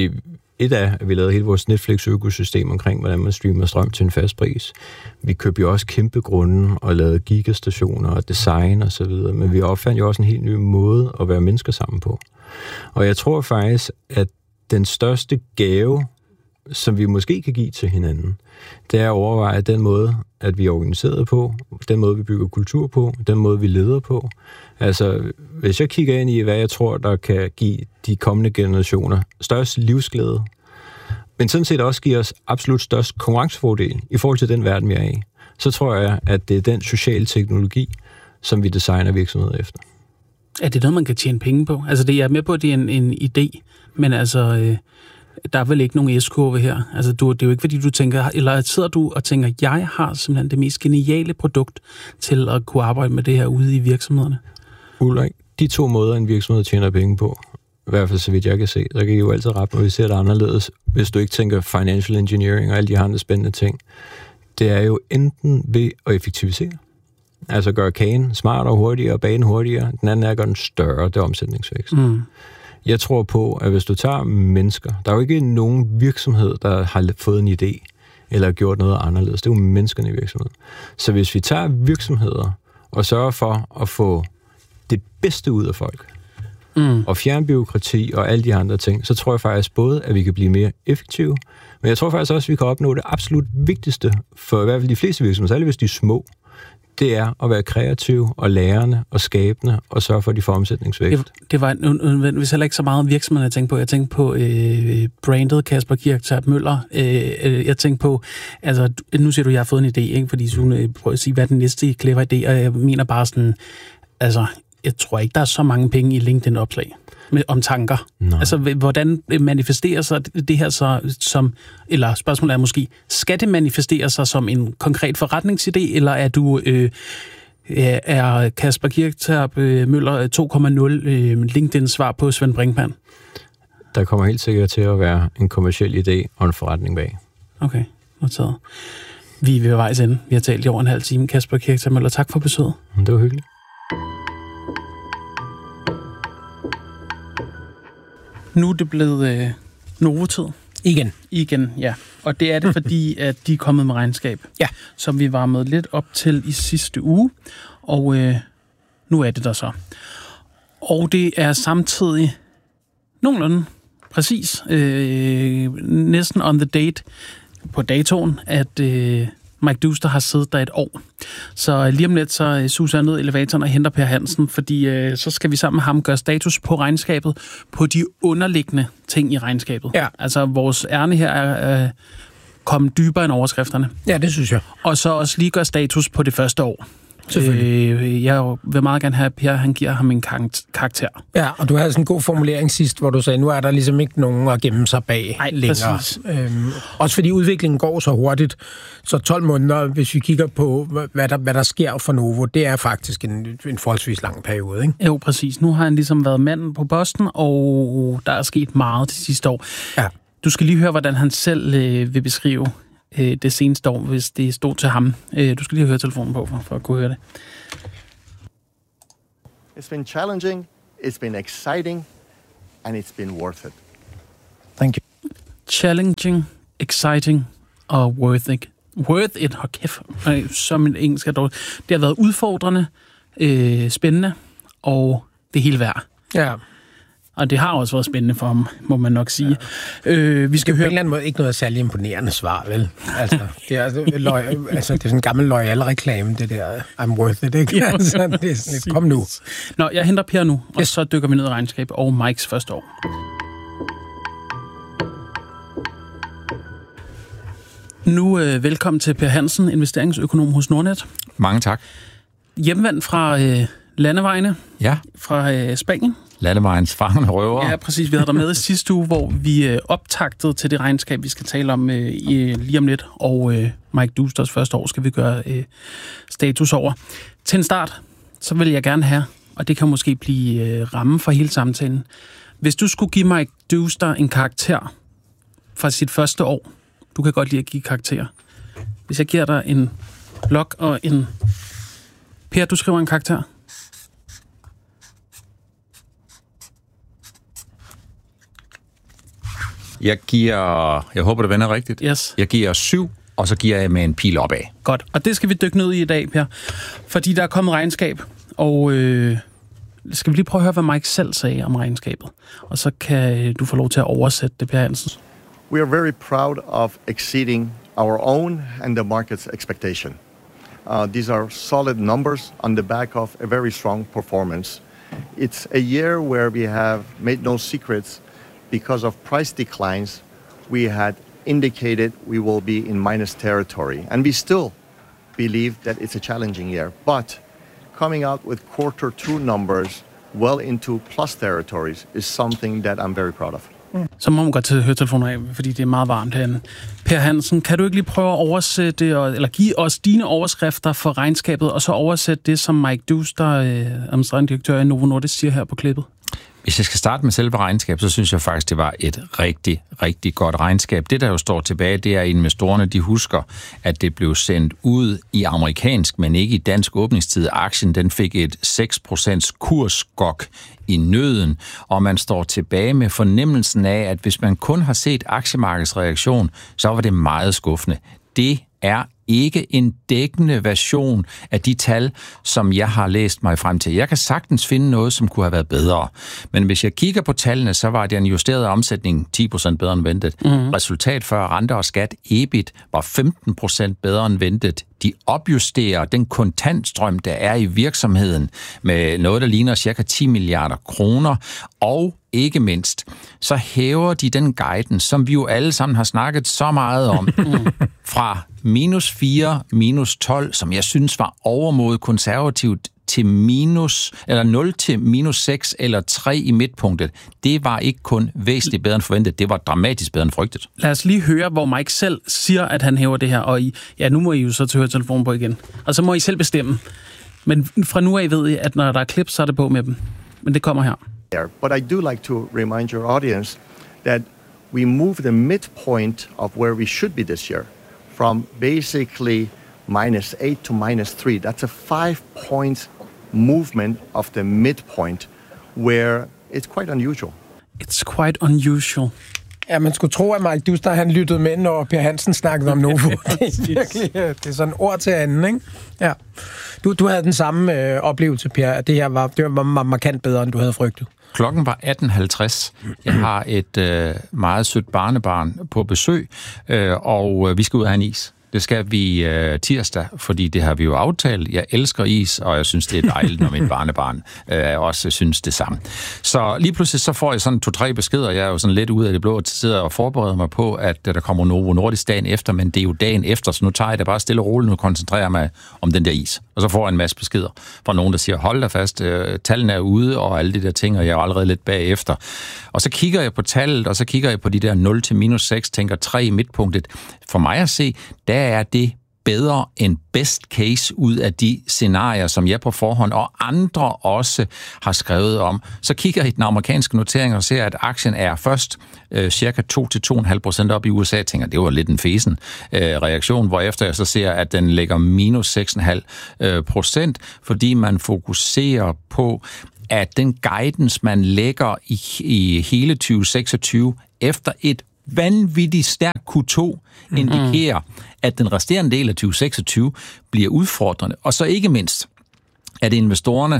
Vi lavede hele vores Netflix-økosystem omkring, hvordan man streamer strøm til en fast pris. Vi købte jo også kæmpe grunde og lavede gigastationer og design og så videre, men vi opfandt jo også en helt ny måde at være mennesker sammen på. Og jeg tror faktisk, at den største gave, som vi måske kan give til hinanden, det er at overveje den måde, at vi er organiseret på, den måde, vi bygger kultur på, den måde, vi leder på. Altså, hvis jeg kigger ind i, hvad jeg tror, der kan give de kommende generationer størst livsglæde, men sådan set også giver os absolut størst konkurrencefordel i forhold til den verden, vi er i, så tror jeg, at det er den sociale teknologi, som vi designer virksomheder efter. Er det noget, man kan tjene penge på? Altså, jeg er med på, at det er en idé, men altså... Der er vel ikke nogen S-kurve her. Altså, det er jo ikke, fordi du tænker, eller sidder du og tænker, jeg har simpelthen det mest geniale produkt til at kunne arbejde med det her ude i virksomhederne? Ulrik, de 2 måder, en virksomhed tjener penge på, i hvert fald så vidt jeg kan se, så kan I jo altid rette, når vi ser det anderledes, hvis du ikke tænker financial engineering og alle de andre spændende ting. Det er jo enten ved at effektivisere, altså gøre kagen smartere, hurtigere, banen hurtigere. Den anden er at gøre den større, det er omsætningsvækst. Mm. Jeg tror på, at hvis du tager mennesker, der er jo ikke nogen virksomhed, der har fået en idé, eller gjort noget anderledes. Det er jo menneskerne i virksomheden. Så hvis vi tager virksomheder og sørger for at få det bedste ud af folk, og fjerne bureaukrati og alle de andre ting, så tror jeg faktisk både, at vi kan blive mere effektive, men jeg tror faktisk også, at vi kan opnå det absolut vigtigste for i hvert fald de fleste virksomheder, særligt hvis de er små. Det er at være kreativ og lærende og skabende og sørge for, at de får omsætningsvækst. Det var hvis heller ikke så meget om virksomheden, jeg tænkte på. Jeg tænkte på brandet Kasper Kirchhoff Møller. Jeg tænkte på, altså nu siger du, at jeg har fået en idé, ikke? Fordi du prøver at sige, hvad er den næste clever idé, og jeg mener bare sådan, altså jeg tror ikke, der er så mange penge i LinkedIn-opslag om tanker. Nej. Altså, hvordan manifesterer sig det her så som, eller spørgsmålet er måske, skal det manifestere sig som en konkret forretningsidé, eller er du, er Kasper Kirchhoff Møller 2.0 LinkedIn-svar på Svend Brinkmann? Der kommer helt sikkert til at være en kommerciel idé og en forretning bag. Okay, noteret. Vi er ved vejs ende. Vi har talt i over en halv time. Kasper Kirchhoff Møller, tak for besøget. Det var hyggeligt. Nu er det blevet Novotid. Igen, ja. Og det er det, fordi at de er kommet med regnskab, som vi varmede lidt op til i sidste uge. Og nu er det der så. Og det er samtidig nogenlunde præcis, næsten on the date på datoen, at Mike Duster har siddet der et år. Så lige om lidt, så suser jeg ned elevatoren og henter Per Hansen, fordi så skal vi sammen med ham gøre status på regnskabet, på de underliggende ting i regnskabet. Ja. Altså, vores ærne her er komme dybere end overskrifterne. Ja, det synes jeg. Og så også lige gøre status på det første år. Jeg vil meget gerne have, at Per han giver ham en karakter. Ja, og du havde sådan en god formulering sidst, hvor du sagde, nu er der ligesom ikke nogen at gemme sig bag længere. Også fordi udviklingen går så hurtigt, så 12 måneder, hvis vi kigger på, hvad der sker for Novo, det er faktisk en forholdsvis lang periode, ikke? Jo, præcis. Nu har han ligesom været manden på posten, og der er sket meget de sidste år. Ja. Du skal lige høre, hvordan han selv vil beskrive det seneste år, hvis det stod til ham. Du skal lige høre telefonen på, for at kunne høre det. It's been challenging, it's been exciting, and it's been worth it. Thank you. Challenging, exciting og worth it. Worth it, hold kæft. Som en engelsk er dårligt. Det har været udfordrende, spændende, og det hele værd. Ja. Og det har også været spændende for ham, må man nok sige. Ja. Vi skal høre... på en eller anden måde ikke noget særlig imponerende svar, vel? Altså, det er sådan en gammel L'Oreal-reklame, det der I'm worth it, ikke? Altså, det er sådan lidt, kom nu. Nå, jeg henter Per nu, og så dykker vi ned i regnskab og Mikes første år. Nu velkommen til Per Hansen, investeringsøkonom hos Nordnet. Mange tak. Hjemvendt fra landevejene, fra Spanien. Landevejens farne røver. Ja, præcis. Vi havde dig med i sidste uge, hvor vi optagtede til det regnskab, vi skal tale om lige om lidt. Og Mike Dusters første år skal vi gøre status over. Til en start, så vil jeg gerne have, og det kan måske blive ramme for hele samtalen. Hvis du skulle give Mike Duster en karakter fra sit første år, du kan godt lide at give karakterer. Hvis jeg giver dig en blok og en... Per, du skriver en karakter. Jeg håber, det vender rigtigt. Yes. Jeg giver 7, og så giver jeg med en pil opad. Godt, og det skal vi dykke ned i dag, Per. Fordi der er kommet regnskab, og skal vi lige prøve at høre, hvad Mike selv sagde om regnskabet. Og så kan du få lov til at oversætte det, Per Hansen. We are very proud of exceeding our own and the market's expectation. These are solid numbers on the back of a very strong performance. It's a year where we have made no secrets. Because of price declines, we had indicated we will be in minus territory. And we still believe that it's a challenging year. But coming out with quarter 2 numbers well into plus territories is something that I'm very proud of. Så må man godt tage høretelefoner af, fordi det er meget varmt herinde. Per Hansen, kan du ikke lige prøve at oversætte, eller give os dine overskrifter for regnskabet, og så oversætte det, som Mike Duster, administrerende direktør i Novo Nordisk, siger her på klippet? Hvis jeg skal starte med selve regnskab, så synes jeg faktisk, det var et rigtig, rigtig godt regnskab. Det, der jo står tilbage, det er, at investorerne, de husker, at det blev sendt ud i amerikansk, men ikke i dansk åbningstid. Aktien, den fik et 6% kursskok i nøden, og man står tilbage med fornemmelsen af, at hvis man kun har set aktiemarkedsreaktion, så var det meget skuffende. Det er ikke en dækkende version af de tal, som jeg har læst mig frem til. Jeg kan sagtens finde noget, som kunne have været bedre. Men hvis jeg kigger på tallene, så var det en justeret omsætning 10% bedre end ventet. Resultat før renter og skat, EBIT, var 15% bedre end ventet. De opjusterer den kontantstrøm, der er i virksomheden, med noget, der ligner ca. 10 milliarder kroner, og ikke mindst, så hæver de den guidance, som vi jo alle sammen har snakket så meget om, fra -4, -12, som jeg synes var overmodet konservativt, til 0 til -6 eller 3 i midtpunktet. Det var ikke kun væsentligt bedre end forventet, det var dramatisk bedre end frygtet. Lad os lige høre, hvor Mike selv siger, at han hæver det her, og nu må I jo så tage telefonen på igen. Og så må I selv bestemme. Men fra nu af ved I, at når der er klip, så er det på med dem. Men det kommer her. But I do like to remind your audience that we move the midpoint of where we should be this year from basically -8 to -3. That's a 5-point movement of the midpoint where it's quite unusual. It's quite unusual. Ja, man skulle tro, at Mike Duster, han lyttede med, når Per Hansen snakkede om Novo. Det er virkelig, det er sådan ord til anden, ikke? Ja. Du havde den samme oplevelse, Per, at det her var markant bedre, end du havde frygtet. Klokken var 18.50. Jeg har et meget sødt barnebarn på besøg, og vi skal ud og have en is. Det skal vi tirsdag, fordi det har vi jo aftalt. Jeg elsker is, og jeg synes, det er dejligt, når mit barnebarn også synes det samme. Så lige pludselig så får jeg sådan 2-3 beskeder. Jeg er jo sådan lidt ude af det blå, og sidder og forbereder mig på, at der kommer Novo Nordisk dagen efter, men det er jo dagen efter, så nu tager jeg det bare stille og roligt, nu koncentrerer jeg mig om den der is. Og så får jeg en masse beskeder fra nogen, der siger, hold da fast, tallene er ude, og alle de der ting, og jeg er allerede lidt bagefter. Og så kigger jeg på tallet, og så kigger jeg på de der 0 til -6, tænker 3 i midtpunktet. For mig at se, der er det bedre end best case ud af de scenarier, som jeg på forhånd og andre også har skrevet om. Så kigger jeg i den amerikanske notering og ser, at aktien er først cirka 2-2,5% op i USA. Jeg tænker, det var lidt en fesen reaktion, hvorefter jeg så ser, at den ligger -6,5%, fordi man fokuserer på, at den guidance, man lægger i hele 2026 efter et vanvittigt stærkt Q2 indikerer, at den resterende del af 2026 bliver udfordrende. Og så ikke mindst, at investorerne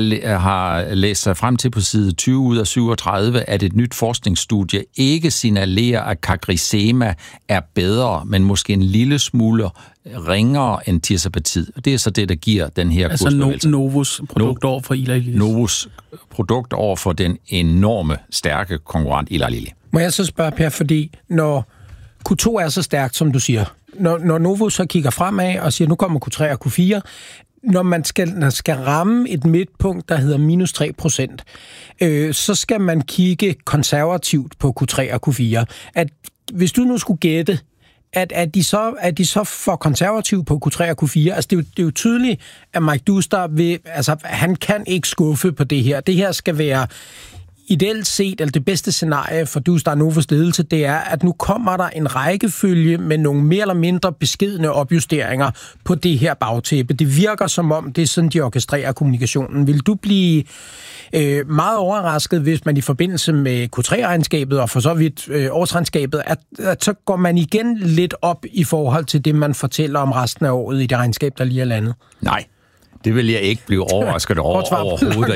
har læst sig frem til på side 20 ud af 37, at et nyt forskningsstudie ikke signalerer, at CagriSema er bedre, men måske en lille smule ringere end tirzepatid. Og det er så det, der giver den her kursbevægelse. Altså Novos produkt over for Eli Lilly. Novos produkt over for den enorme, stærke konkurrent Eli Lilly. Må jeg så spørge, Per, fordi når Q2 er så stærkt, som du siger, når Novo så kigger fremad og siger, nu kommer Q3 og Q4, når man skal ramme et midtpunkt, der hedder -3%, så skal man kigge konservativt på Q3 og Q4. At hvis du nu skulle gætte, at de så for konservative på Q3 og Q4, altså det er jo tydeligt, at Mike Douster han kan ikke skuffe på det her. Det her skal være ideelt set, eller det bedste scenarie for Douster og Novos ledelse, det er, at nu kommer der en rækkefølge med nogle mere eller mindre beskedne opjusteringer på det her bagtæppe. Det virker som om, det er sådan, de orkestrerer kommunikationen. Vil du blive meget overrasket, hvis man i forbindelse med Q3-regnskabet og for så vidt årsregnskabet, at så går man igen lidt op i forhold til det, man fortæller om resten af året i det regnskab, der lige er landet? Nej. Det vil jeg ikke blive overrasket over overhovedet.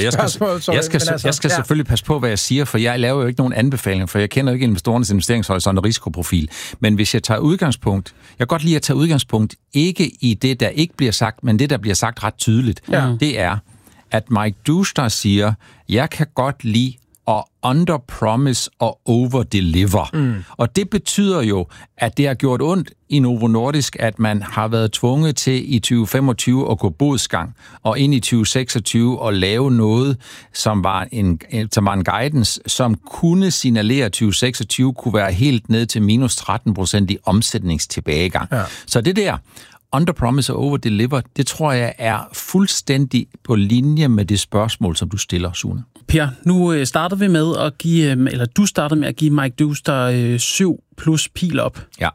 Jeg skal selvfølgelig passe på, hvad jeg siger, for jeg laver jo ikke nogen anbefalinger, for jeg kender ikke investorernes investeringshorisont og risikoprofil. Men hvis jeg tager udgangspunkt, jeg kan godt lide at tage udgangspunkt, ikke i det, der ikke bliver sagt, men det, der bliver sagt ret tydeligt, det er, at Mike Douster siger, jeg kan godt lide at underpromise og overdeliver. Og det betyder jo, at det har gjort ondt i Novo Nordisk, at man har været tvunget til i 2025 at gå bodsgang, og ind i 2026 at lave noget, som var en guidance, som kunne signalere, at 2026 kunne være helt ned til -13% i omsætningstilbagegang. Ja. Så det der underpromise og overdeliver, det tror jeg er fuldstændig på linje med det spørgsmål, som du stiller, Sune. Per, nu starter vi med at give, eller du startede med at give Mike Douster 7 plus pil op. Ja.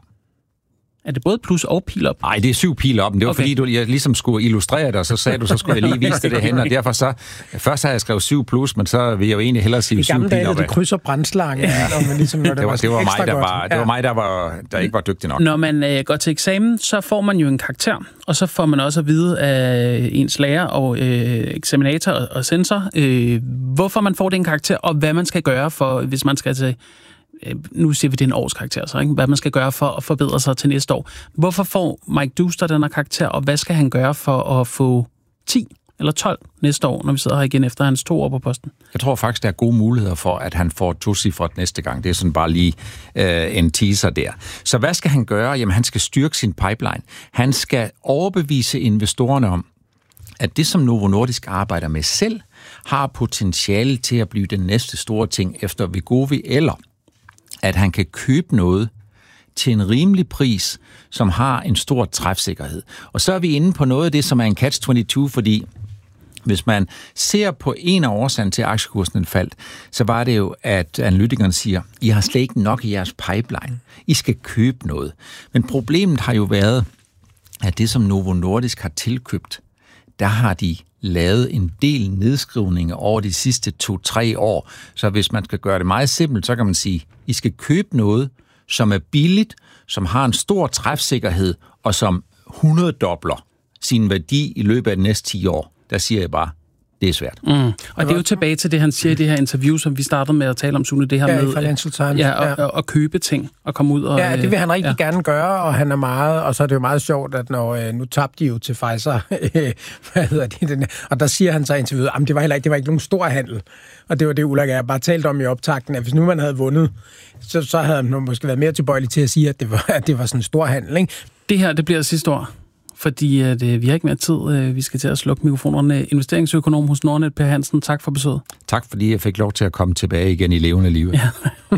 Er det både plus og pil op? Nej, det er 7 pil op, men det var fordi, jeg ligesom skulle illustrere det, og så sagde du, så skulle jeg lige vise det hen, og derfor så, først har jeg skrevet 7 plus, men så vil jeg jo egentlig hellere sige 7 pil op. I gamle dage, det krydser brændslangen. Ligesom, det var mig, der ikke var dygtig nok. Når man går til eksamen, så får man jo en karakter, og så får man også at vide af ens lærer og eksaminator og censor, hvorfor man får den karakter, og hvad man skal gøre for, hvis man skal til nu siger vi, det er en årskarakter, så ikke? Hvad man skal gøre for at forbedre sig til næste år. Hvorfor får Mike Douster den her karakter, og hvad skal han gøre for at få 10 eller 12 næste år, når vi sidder her igen efter hans 2 år på posten? Jeg tror faktisk, der er gode muligheder for, at han får 2-cifret næste gang. Det er sådan bare lige en teaser der. Så hvad skal han gøre? Jamen, han skal styrke sin pipeline. Han skal overbevise investorerne om, at det, som Novo Nordisk arbejder med selv, har potentiale til at blive den næste store ting efter Wegovy, eller at han kan købe noget til en rimelig pris, som har en stor træfsikkerhed. Og så er vi inde på noget af det, som er en catch-22, fordi hvis man ser på en af årsagen til, at aktiekursen faldt, så var det jo, at analytikerne siger, I har slet ikke nok i jeres pipeline. I skal købe noget. Men problemet har jo været, at det, som Novo Nordisk har tilkøbt, der har de lavet en del nedskrivninger over de sidste 2-3 år. Så hvis man skal gøre det meget simpelt, så kan man sige, I skal købe noget, som er billigt, som har en stor træfsikkerhed, og som 100-dobler sin værdi i løbet af de næste 10 år. Der siger jeg bare, Det er svært. Og det er jo tilbage til det, han siger i det her interview, som vi startede med at tale om, Sune, det her med Financial Times. at købe ting og komme ud og... Ja, det vil han rigtig gerne gøre, og han er meget... Og så er det jo meget sjovt, at når nu tabte de jo til Pfizer, og der siger han så i interviewet, at det var ikke nogen stor handel. Og det var det, Ulrik og jeg bare talte om i optakten, at hvis nu man havde vundet, så havde man måske været mere tilbøjelig til at sige, at det var sådan en stor handel, ikke? Det her, det bliver sidste år. Fordi vi har ikke mere tid. Vi skal til at slukke mikrofonerne. Investeringsøkonom hos Nordnet, Per Hansen. Tak for besøget. Tak, fordi jeg fik lov til at komme tilbage igen i levende liv. Ja.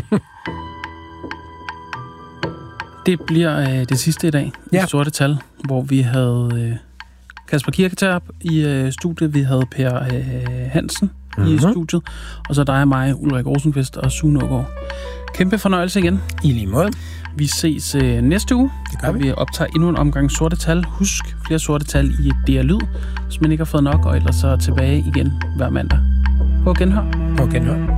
Det bliver det sidste i dag. I Sorte Tal, hvor vi havde Kasper Kirketerp i studiet. Vi havde Per Hansen i studiet. Og så dig og mig, Ulrik Rosenqvist og Sune Aagaard. Kæmpe fornøjelse igen. I lige måde. Vi ses næste uge, hvor vi optager endnu en omgang Sorte Tal. Husk flere Sorte Tal i DR Lyd, hvis man ikke har fået nok, og ellers så tilbage igen hver mandag. På genhør. På genhør.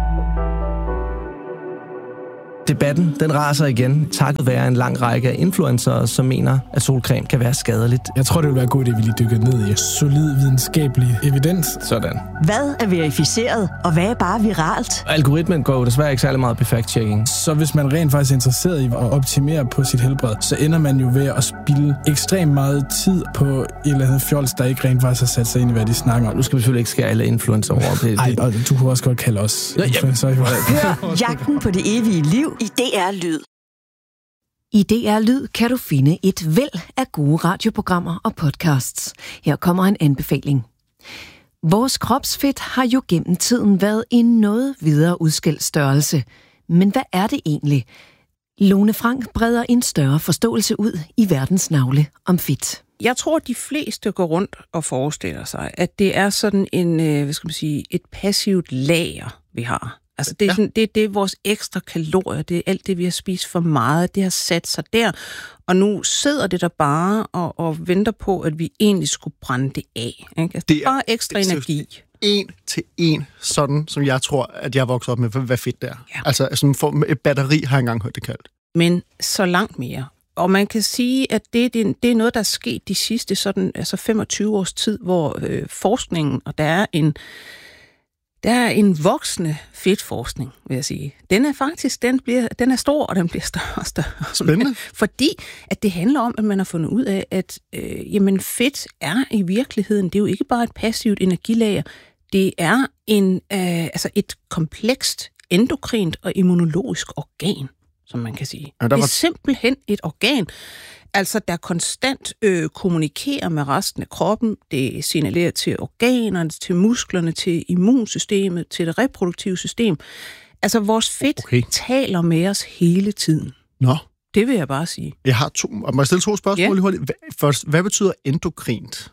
Debatten, den raser igen, takket være en lang række af influencere, som mener, at solcreme kan være skadeligt. Jeg tror, det vil være en god idé, at vi lige dykker ned i solid videnskabelig evidens. Sådan. Hvad er verificeret, og hvad er bare viralt? Algoritmen går jo desværre ikke særlig meget på fact-checking. Så hvis man rent faktisk er interesseret i at optimere på sit helbred, så ender man jo ved at spilde ekstremt meget tid på et eller andet fjols, der ikke rent faktisk har sat sig ind i, hvad de snakker om. Nu skal vi selvfølgelig ikke skære alle influencer over. Nej, og du kunne også godt kalde os influencer. Hør Jagten på det evige liv i DR Lyd. I DR Lyd kan du finde et væld af gode radioprogrammer og podcasts. Her kommer en anbefaling. Vores kropsfedt har jo gennem tiden været en noget videre udskældt størrelse. Men hvad er det egentlig? Lone Frank breder en større forståelse ud i verdens navle om fedt. Jeg tror, de fleste går rundt og forestiller sig, at det er sådan en, et passivt lager, vi har. Altså det er, sådan, det er vores ekstra kalorier, det er alt det, vi har spist for meget, det har sat sig der, og nu sidder det der bare og venter på, at vi egentlig skulle brænde det af. Ikke? Altså, det er bare ekstra energi. 1-1, sådan som jeg tror, at jeg er vokset op med, hvad fedt det er. Ja. Altså sådan et batteri har jeg engang hørt det kaldt. Men så langt mere. Og man kan sige, at det er noget, der er sket de sidste 25 års tid, hvor forskningen, og der er en voksende fedtforskning, vil jeg sige. Den er faktisk, den er stor, og den bliver større og større. Spændende. Fordi at det handler om, at man har fundet ud af, at fedt er i virkeligheden, det er jo ikke bare et passivt energilager, det er et komplekst endokrint og immunologisk organ, som man kan sige. Ja, det er simpelthen et organ, altså der konstant kommunikerer med resten af kroppen. Det signalerer til organerne, til musklerne, til immunsystemet, til det reproduktive system. Altså vores fedt taler med os hele tiden. Nå. Det vil jeg bare sige. Jeg har må jeg stille 2 spørgsmål lige hurtigt? Først, hvad betyder endokrint?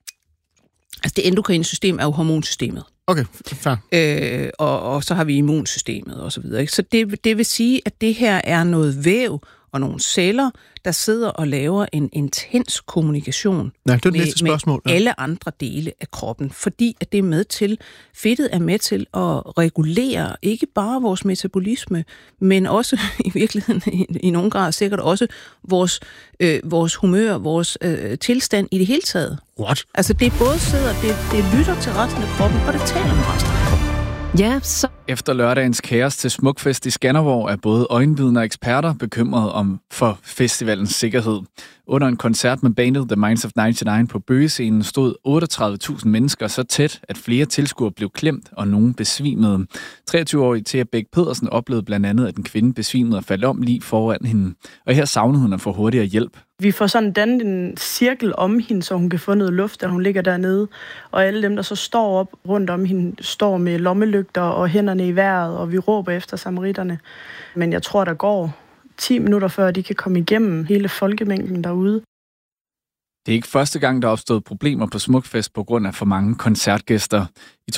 Altså det endokrine system er jo hormonsystemet. Okay, fair. Og så har vi immunsystemet og så videre. Ikke? Så det vil sige, at det her er noget væv og nogle celler, der sidder og laver en intens kommunikation med alle andre dele af kroppen. Fordi at det er med til, fedtet er med til at regulere ikke bare vores metabolisme, men også i virkeligheden i nogen grad sikkert også vores humør, vores tilstand i det hele taget. What? Altså det både sidder, det lytter til resten af kroppen, og det taler med resten af kroppen. Ja, så... Efter lørdagens kaos til Smukfest i Skanderborg er både øjenvidner og eksperter bekymrede for festivalens sikkerhed. Under en koncert med bandet The Minds of 99 på Bøgescenen stod 38.000 mennesker så tæt, at flere tilskuere blev klemt og nogen besvimede. 23-årige Thea Bæk Pedersen oplevede blandt andet, at en kvinde besvimede og faldt om lige foran hende. Og her savnede hun at få hurtigere hjælp. Vi får sådan dannet en cirkel om hende, så hun kan få noget luft, da hun ligger dernede. Og alle dem, der så står op rundt om hende, står med lommelygter og hænderne i vejret, og vi råber efter samaritterne. Men jeg tror, der går 10 minutter, før de kan komme igennem hele folkemængden derude. Det er ikke første gang, der er opstået problemer på Smukfest på grund af for mange koncertgæster. I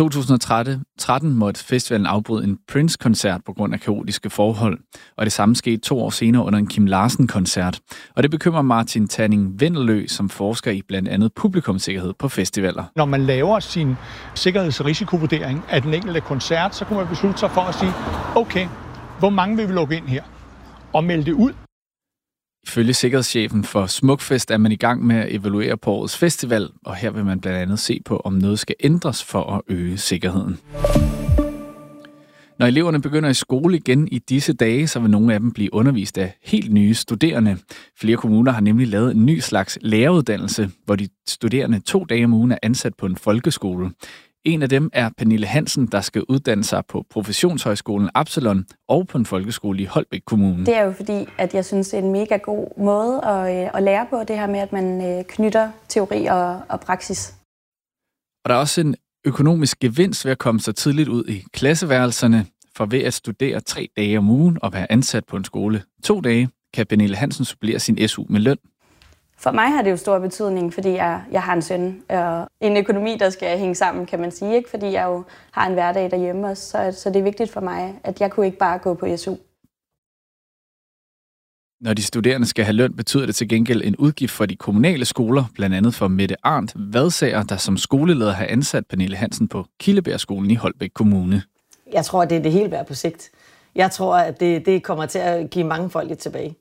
2013 måtte festivalen afbryde en Prince-koncert på grund af kaotiske forhold. Og det samme skete 2 år senere under en Kim Larsen-koncert. Og det bekymrer Martin Tanning Vendelø, som forsker i blandt andet publikumssikkerhed på festivaler. Når man laver sin sikkerheds- og risikovurdering af den enkelte koncert, så kunne man beslutte sig for at sige, okay, hvor mange vil vi lukke ind her? Og melde det ud. Ifølge sikkerhedschefen for Smukfest er man i gang med at evaluere på årets festival, og her vil man blandt andet se på, om noget skal ændres for at øge sikkerheden. Når eleverne begynder i skole igen i disse dage, så vil nogle af dem blive undervist af helt nye studerende. Flere kommuner har nemlig lavet en ny slags læreruddannelse, hvor de studerende 2 dage om ugen er ansat på en folkeskole. En af dem er Pernille Hansen, der skal uddanne sig på Professionshøjskolen Absalon og på en folkeskole i Holbæk Kommune. Det er jo fordi, at jeg synes, det er en mega god måde at lære på, det her med, at man knytter teori og praksis. Og der er også en økonomisk gevinst ved at komme så tidligt ud i klasseværelserne, for ved at studere 3 dage om ugen og være ansat på en skole 2 dage, kan Pernille Hansen supplere sin SU med løn. For mig har det jo stor betydning, fordi jeg har en søn, og en økonomi, der skal hænge sammen, kan man sige, ikke? Fordi jeg jo har en hverdag derhjemme også, så det er vigtigt for mig, at jeg kunne ikke bare gå på SU. Når de studerende skal have løn, betyder det til gengæld en udgift for de kommunale skoler, blandt andet for Mette Arndt Vadsager, der som skoleleder har ansat Pernille Hansen på Kildebjergskolen i Holbæk Kommune. Jeg tror, det er det helt værd på sigt. Jeg tror, at det kommer til at give mange folk lidt tilbage.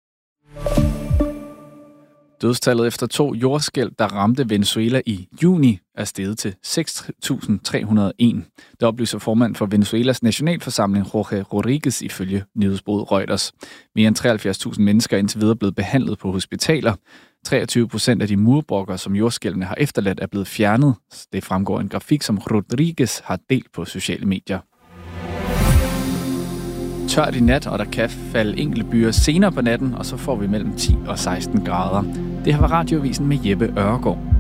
Dødstallet efter 2 jordskælv, der ramte Venezuela i juni, er steget til 6.301. Det oplyser formand for Venezuelas nationalforsamling, Jorge Rodriguez, ifølge nyhedsbureauet Reuters. Mere end 73.000 mennesker er indtil videre blevet behandlet på hospitaler. 23% af de murbrokker, som jordskælvene har efterladt, er blevet fjernet. Det fremgår en grafik, som Rodriguez har delt på sociale medier. Tørt i nat, og der kan falde enkelte byer senere på natten, og så får vi mellem 10 og 16 grader. Det her var Radioavisen med Jeppe Ørgaard.